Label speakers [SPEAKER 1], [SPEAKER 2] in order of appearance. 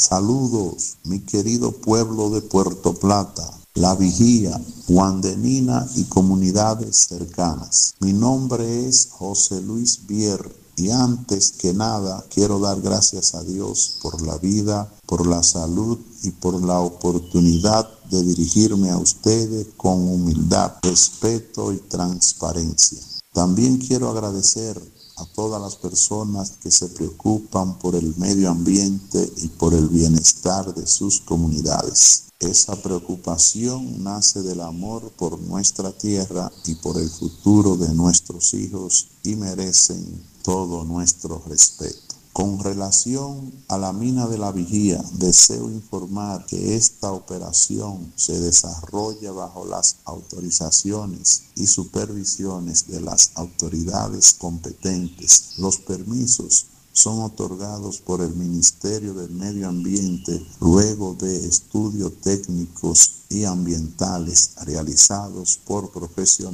[SPEAKER 1] Saludos, mi querido pueblo de Puerto Plata, La Vigía, Juan de Nina y comunidades cercanas. Mi nombre es José Luis Bier y antes que nada quiero dar gracias a Dios por la vida, por la salud y por la oportunidad de dirigirme a ustedes con humildad, respeto y transparencia. También quiero agradecer a todas las personas que se preocupan por el medio ambiente y por el bienestar de sus comunidades. Esa preocupación nace del amor por nuestra tierra y por el futuro de nuestros hijos y merecen todo nuestro respeto. Con relación a la mina de La Vigía, deseo informar que esta operación se desarrolla bajo las autorizaciones y supervisiones de las autoridades competentes. Los permisos son otorgados por el Ministerio del Medio Ambiente luego de estudios técnicos y ambientales realizados por profesionales